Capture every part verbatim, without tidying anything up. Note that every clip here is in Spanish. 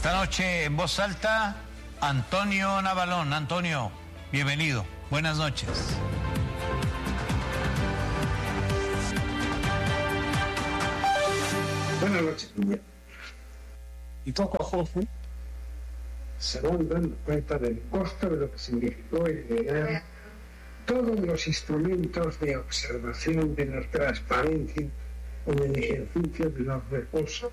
Esta noche en voz alta, Antonio Navalón. Antonio, bienvenido. Buenas noches. Buenas noches, Miguel. Y poco a poco se van dando cuenta del costo de lo que significó eliminar todos los instrumentos de observación de la transparencia en el ejercicio de los recursos.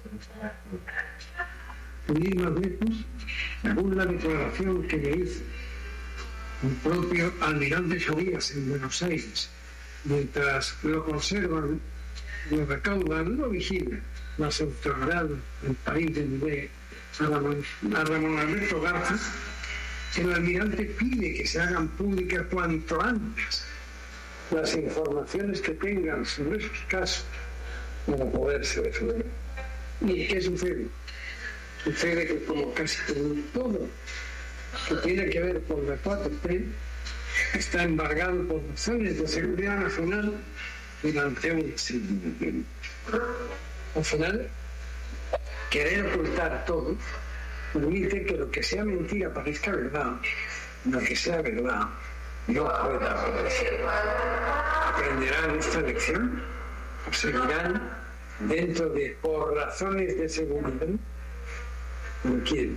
Sin ir más lejos, según la declaración que le hizo el propio almirante Farías en Buenos Aires, mientras lo conservan, lo recaudan, lo vigilan las autoridades del país de nivel a Ramón Alberto Garza, el almirante pide que se hagan públicas cuanto antes las informaciones que tengan sobre esos casos para poderse defender. ¿Y qué sucede? Sucede que, como casi todo que tiene que ver con la cuatro T, está embargado por razones de seguridad nacional durante un siglo. Al final, querer ocultar todo permite que lo que sea mentira parezca verdad, lo que sea verdad no pueda aparecer. Aprenderán esta lección, o seguirán dentro de, por razones de seguridad, ¿con quién?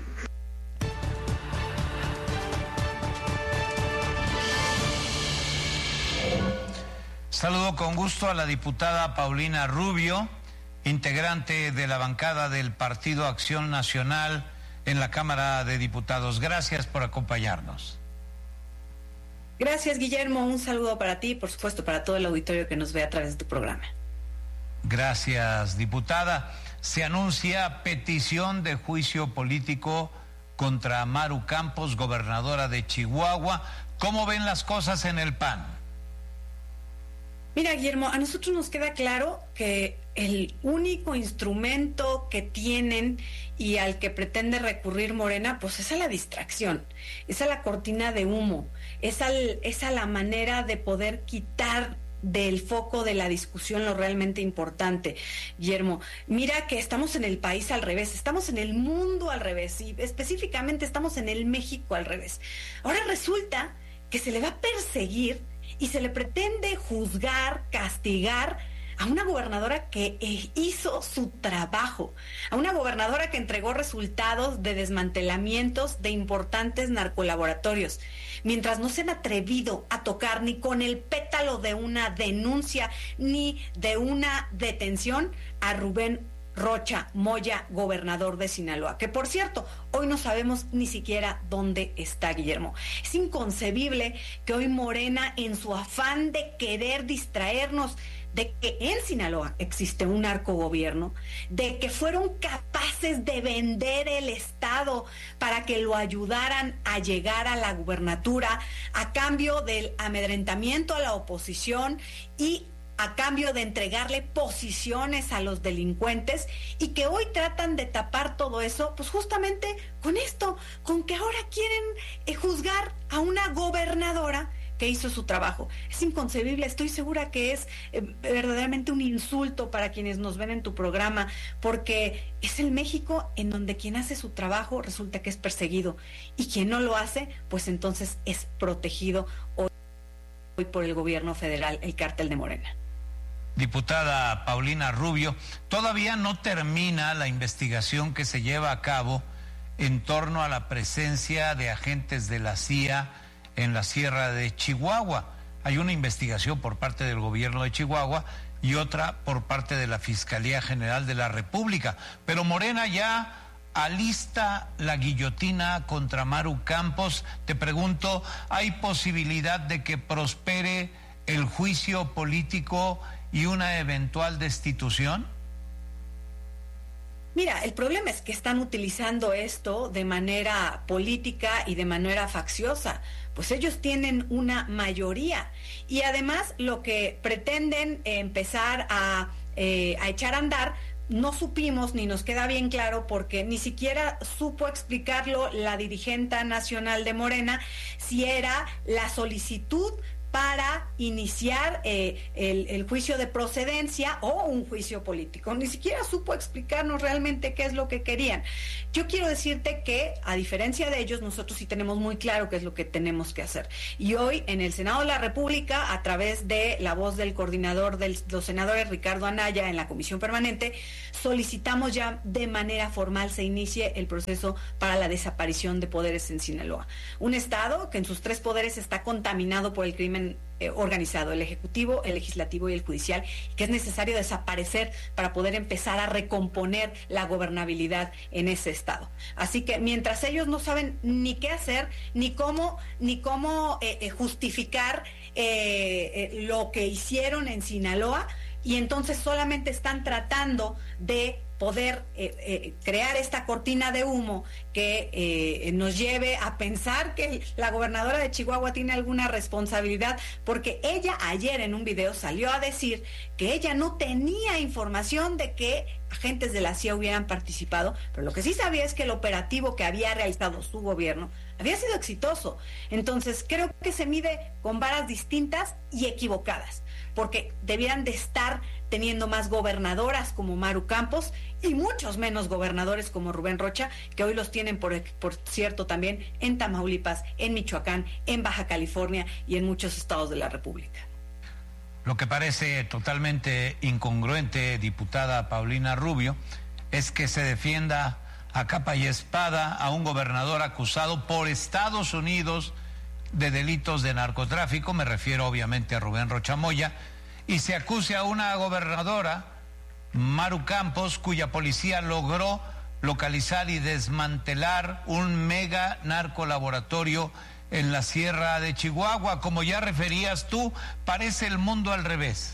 Saludo con gusto a la diputada Paulina Rubio, integrante de la bancada del Partido Acción Nacional en la Cámara de Diputados. Gracias por acompañarnos. Gracias, Guillermo. Un saludo para ti y, por supuesto, para todo el auditorio que nos ve a través de tu programa. Gracias, diputada. Se anuncia petición de juicio político contra Maru Campos, gobernadora de Chihuahua. ¿Cómo ven las cosas en el P A N? Mira, Guillermo, a nosotros nos queda claro que el único instrumento que tienen y al que pretende recurrir Morena, pues es a la distracción, es a la cortina de humo, es, al, es a la manera de poder quitar del foco de la discusión lo realmente importante. Guillermo, mira que estamos en el país al revés, estamos en el mundo al revés y específicamente estamos en el México al revés. Ahora resulta que se le va a perseguir y se le pretende juzgar, castigar a una gobernadora que hizo su trabajo, a una gobernadora que entregó resultados de desmantelamientos de importantes narcolaboratorios, mientras no se han atrevido a tocar ni con el pétalo de una denuncia ni de una detención a Rubén Rocha Moya, gobernador de Sinaloa, que por cierto, hoy no sabemos ni siquiera dónde está, Guillermo. Es inconcebible que hoy Morena, en su afán de querer distraernos de que en Sinaloa existe un narcogobierno, de que fueron capaces de vender el Estado para que lo ayudaran a llegar a la gubernatura a cambio del amedrentamiento a la oposición y a cambio de entregarle posiciones a los delincuentes, y que hoy tratan de tapar todo eso, pues justamente con esto, con que ahora quieren eh, juzgar a una gobernadora que hizo su trabajo. Es inconcebible, estoy segura que es eh, verdaderamente un insulto para quienes nos ven en tu programa, porque es el México en donde quien hace su trabajo resulta que es perseguido, y quien no lo hace, pues entonces es protegido hoy, hoy por el gobierno federal, el cártel de Morena. Diputada Paulina Rubio, todavía no termina la investigación que se lleva a cabo en torno a la presencia de agentes de la C I A en la Sierra de Chihuahua. Hay una investigación por parte del gobierno de Chihuahua y otra por parte de la Fiscalía General de la República. Pero Morena ya alista la guillotina contra Maru Campos. Te pregunto, ¿hay posibilidad de que prospere el juicio político y una eventual destitución? Mira, el problema es que están utilizando esto de manera política y de manera facciosa, pues ellos tienen una mayoría y además lo que pretenden empezar a, eh, a echar a andar, no supimos ni nos queda bien claro, porque ni siquiera supo explicarlo la dirigente nacional de Morena, si era la solicitud para iniciar eh, el, el juicio de procedencia o un juicio político. Ni siquiera supo explicarnos realmente qué es lo que querían. Yo quiero decirte que, a diferencia de ellos, nosotros sí tenemos muy claro qué es lo que tenemos que hacer. Y hoy, en el Senado de la República, a través de la voz del coordinador de los senadores, Ricardo Anaya, en la Comisión Permanente, solicitamos ya de manera formal se inicie el proceso para la desaparición de poderes en Sinaloa. Un estado que en sus tres poderes está contaminado por el crimen eh, organizado, el ejecutivo, el legislativo y el judicial, que es necesario desaparecer para poder empezar a recomponer la gobernabilidad en ese estado. Así que mientras ellos no saben ni qué hacer, ni cómo, ni cómo eh, eh, justificar eh, eh, lo que hicieron en Sinaloa, y entonces solamente están tratando de poder eh, eh, crear esta cortina de humo que eh, nos lleve a pensar que la gobernadora de Chihuahua tiene alguna responsabilidad, porque ella ayer en un video salió a decir que ella no tenía información de que agentes de la C I A hubieran participado, pero lo que sí sabía es que el operativo que había realizado su gobierno había sido exitoso. Entonces creo que se mide con varas distintas y equivocadas, porque debieran de estar teniendo más gobernadoras como Maru Campos y muchos menos gobernadores como Rubén Rocha, que hoy los tienen, por, por cierto, también en Tamaulipas, en Michoacán, en Baja California y en muchos estados de la República. Lo que parece totalmente incongruente, diputada Paulina Rubio, es que se defienda a capa y espada a un gobernador acusado por Estados Unidos de delitos de narcotráfico, me refiero obviamente a Rubén Rocha Moya, y se acuse a una gobernadora, Maru Campos, cuya policía logró localizar y desmantelar un mega narcolaboratorio en la Sierra de Chihuahua. Como ya referías tú, parece el mundo al revés.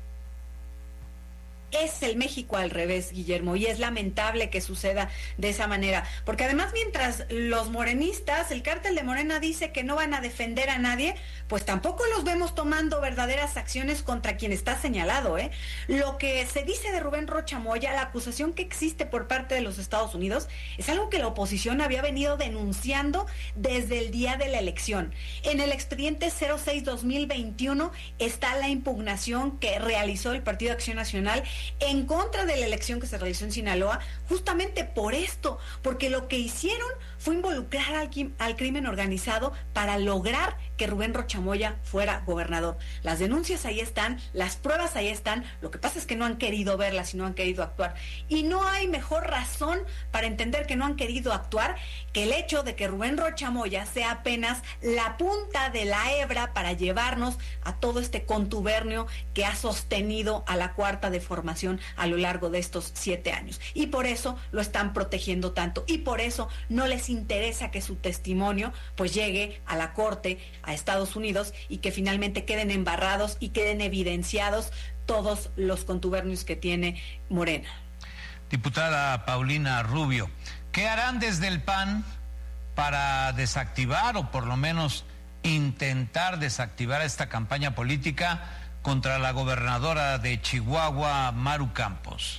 Es el México al revés, Guillermo, y es lamentable que suceda de esa manera, porque además mientras los morenistas, el cártel de Morena dice que no van a defender a nadie, pues tampoco los vemos tomando verdaderas acciones contra quien está señalado, ¿eh? Lo que se dice de Rubén Rocha Moya, la acusación que existe por parte de los Estados Unidos, es algo que la oposición había venido denunciando desde el día de la elección. En el expediente cero seis guión dos mil veintiuno está la impugnación que realizó el Partido Acción Nacional en contra de la elección que se realizó en Sinaloa, justamente por esto, porque lo que hicieron fue involucrar al, al crimen organizado para lograr que Rubén Rocha Moya fuera gobernador. Las denuncias ahí están, las pruebas ahí están, lo que pasa es que no han querido verlas y no han querido actuar. Y no hay mejor razón para entender que no han querido actuar que el hecho de que Rubén Rocha Moya sea apenas la punta de la hebra para llevarnos a todo este contubernio que ha sostenido a la Cuarta de Formación a lo largo de estos siete años. Y por eso lo están protegiendo tanto, y por eso no les interesa que su testimonio pues llegue a la Corte, a Estados Unidos, y que finalmente queden embarrados y queden evidenciados todos los contubernios que tiene Morena. Diputada Paulina Rubio, ¿qué harán desde el P A N para desactivar o por lo menos intentar desactivar esta campaña política contra la gobernadora de Chihuahua, Maru Campos?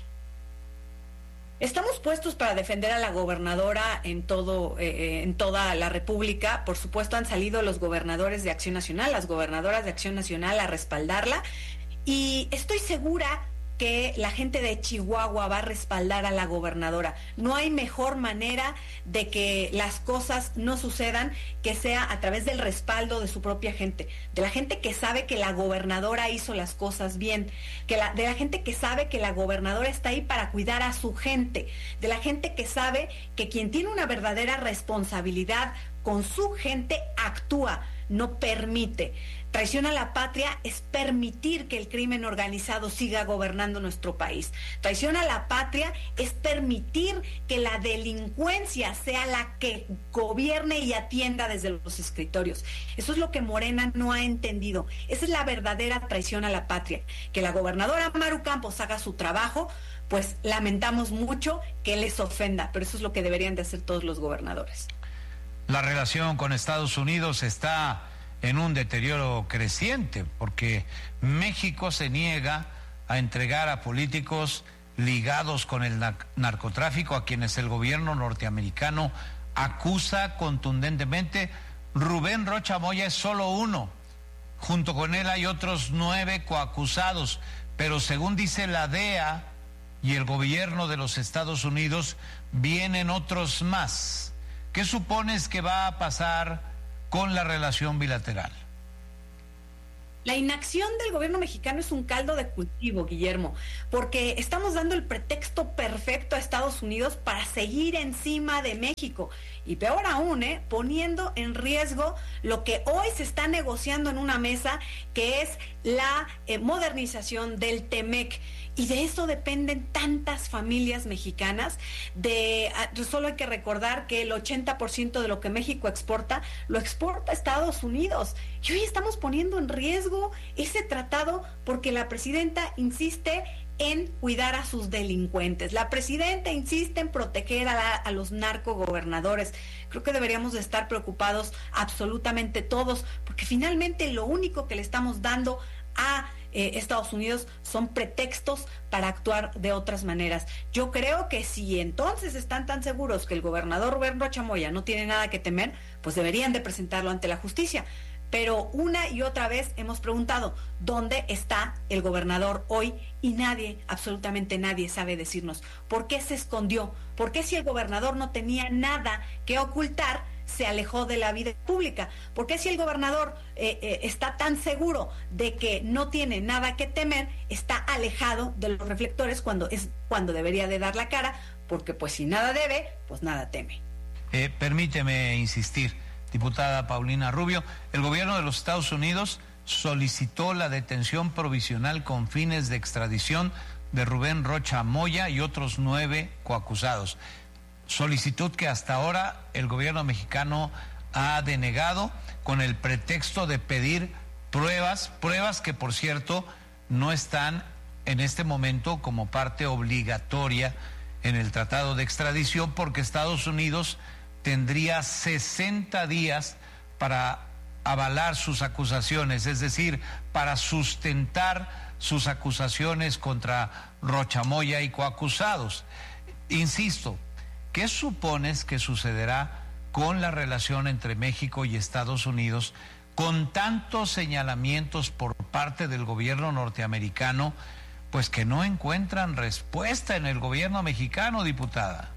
Estamos puestos para defender a la gobernadora en todo, eh, en toda la República. Por supuesto, han salido los gobernadores de Acción Nacional, las gobernadoras de Acción Nacional a respaldarla, y estoy segura que la gente de Chihuahua va a respaldar a la gobernadora. No hay mejor manera de que las cosas no sucedan que sea a través del respaldo de su propia gente, de la gente que sabe que la gobernadora hizo las cosas bien, que la, de la gente que sabe que la gobernadora está ahí para cuidar a su gente, de la gente que sabe que quien tiene una verdadera responsabilidad con su gente actúa, no permite. Traición a la patria es permitir que el crimen organizado siga gobernando nuestro país. Traición a la patria es permitir que la delincuencia sea la que gobierne y atienda desde los escritorios. Eso es lo que Morena no ha entendido. Esa es la verdadera traición a la patria. Que la gobernadora Maru Campos haga su trabajo, pues lamentamos mucho que les ofenda, pero eso es lo que deberían de hacer todos los gobernadores. La relación con Estados Unidos está en un deterioro creciente, porque México se niega a entregar a políticos ligados con el narcotráfico, a quienes el gobierno norteamericano acusa contundentemente. Rubén Rocha Moya es solo uno Junto con él hay otros nueve coacusados, pero según dice la D E A y el gobierno de los Estados Unidos, vienen otros más. ¿Qué supones que va a pasar con la relación bilateral? La inacción del gobierno mexicano es un caldo de cultivo, Guillermo, porque estamos dando el pretexto perfecto a Estados Unidos para seguir encima de México. Y peor aún, ¿eh? poniendo en riesgo lo que hoy se está negociando en una mesa, que es la eh, modernización del T-MEC. Y de eso dependen tantas familias mexicanas. De, solo hay que recordar que el ochenta por ciento de lo que México exporta, lo exporta a Estados Unidos. Y hoy estamos poniendo en riesgo ese tratado porque la presidenta insiste en cuidar a sus delincuentes. La presidenta insiste en proteger a, la, a los narcogobernadores. Creo que deberíamos de estar preocupados absolutamente todos, porque finalmente lo único que le estamos dando a Eh, Estados Unidos son pretextos para actuar de otras maneras. Yo creo que si entonces están tan seguros que el gobernador Rubén Rocha Moya no tiene nada que temer, pues deberían de presentarlo ante la justicia. Pero una y otra vez hemos preguntado, ¿dónde está el gobernador hoy? Y nadie, absolutamente nadie sabe decirnos por qué se escondió, por qué si el gobernador no tenía nada que ocultar, se alejó de la vida pública. ¿Por qué si el gobernador eh, eh, está tan seguro de que no tiene nada que temer, está alejado de los reflectores cuando es cuando debería de dar la cara? Porque pues si nada debe, pues nada teme. Eh, permíteme insistir, diputada Paulina Rubio, el gobierno de los Estados Unidos solicitó la detención provisional con fines de extradición de Rubén Rocha Moya y otros nueve coacusados. Solicitud que hasta ahora el gobierno mexicano ha denegado con el pretexto de pedir pruebas, pruebas que por cierto no están en este momento como parte obligatoria en el tratado de extradición, porque Estados Unidos tendría sesenta días para avalar sus acusaciones, es decir, para sustentar sus acusaciones contra Rocha Moya y coacusados. Insisto, ¿qué supones que sucederá con la relación entre México y Estados Unidos con tantos señalamientos por parte del gobierno norteamericano, pues que no encuentran respuesta en el gobierno mexicano, diputada?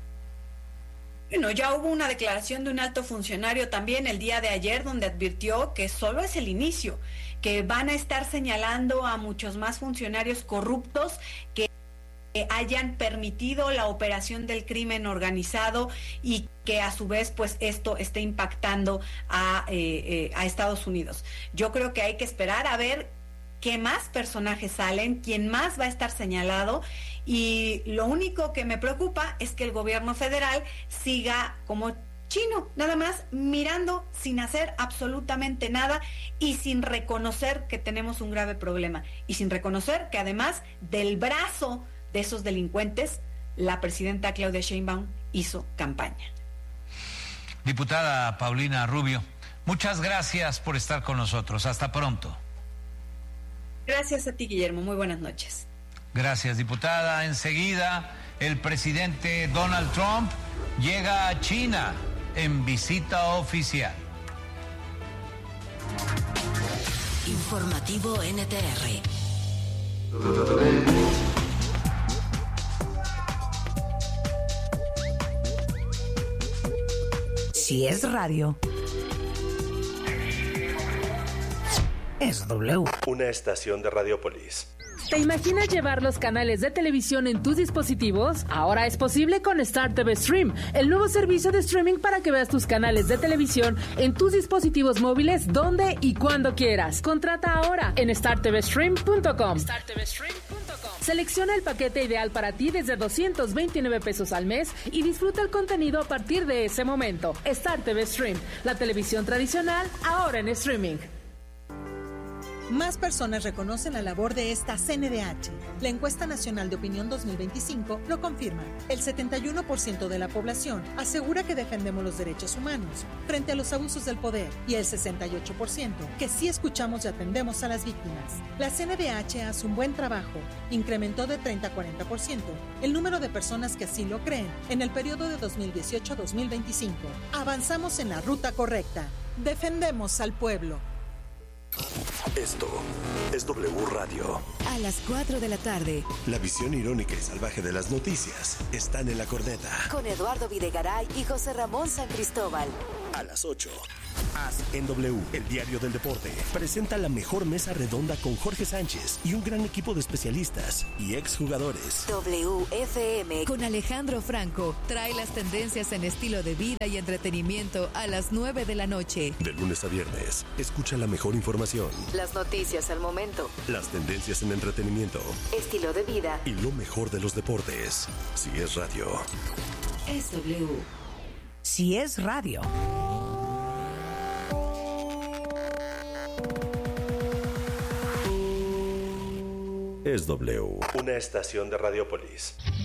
Bueno, ya hubo una declaración de un alto funcionario también el día de ayer donde advirtió que solo es el inicio, que van a estar señalando a muchos más funcionarios corruptos que hayan permitido la operación del crimen organizado y que a su vez pues esto esté impactando a, eh, eh, a Estados Unidos. Yo creo que hay que esperar a ver qué más personajes salen, quién más va a estar señalado, y lo único que me preocupa es que el gobierno federal siga como chino, nada más mirando sin hacer absolutamente nada y sin reconocer que tenemos un grave problema y sin reconocer que además del brazo de esos delincuentes, la presidenta Claudia Sheinbaum hizo campaña. Diputada Paulina Rubio, muchas gracias por estar con nosotros. Hasta pronto. Gracias a ti, Guillermo. Muy buenas noches. Gracias, diputada. Enseguida, el presidente Donald Trump llega a China en visita oficial. Informativo N T R. Si es radio, es W. Una estación de Radiopolis. ¿Te imaginas llevar los canales de televisión en tus dispositivos? Ahora es posible con Star T V Stream, el nuevo servicio de streaming para que veas tus canales de televisión en tus dispositivos móviles donde y cuando quieras. Contrata ahora en star t v stream punto com. star t v stream punto com. Selecciona el paquete ideal para ti desde doscientos veintinueve pesos al mes y disfruta el contenido a partir de ese momento. Star T V Stream, la televisión tradicional ahora en streaming. Más personas reconocen la labor de esta C N D H. La encuesta nacional de opinión dos mil veinticinco lo confirma. El setenta y uno por ciento de la población asegura que defendemos los derechos humanos frente a los abusos del poder y el sesenta y ocho por ciento que sí escuchamos y atendemos a las víctimas. La C N D H hace un buen trabajo. Incrementó de treinta a cuarenta por ciento el número de personas que así lo creen en el periodo de dos mil dieciocho a dos mil veinticinco. Avanzamos en la ruta correcta. Defendemos al pueblo. Esto es W Radio. A las cuatro de la tarde. La visión irónica y salvaje de las noticias están en la corneta. Con Eduardo Videgaray y José Ramón San Cristóbal. A las ocho. As en W, el diario del deporte, presenta la mejor mesa redonda con Jorge Sánchez y un gran equipo de especialistas y exjugadores. W F M con Alejandro Franco trae las tendencias en estilo de vida y entretenimiento a las nueve de la noche. De lunes a viernes, escucha la mejor información. Las noticias al momento. Las tendencias en entretenimiento. Estilo de vida. Y lo mejor de los deportes. Si es radio. Es W. Si es radio. Es W. Una estación de Radiopolis.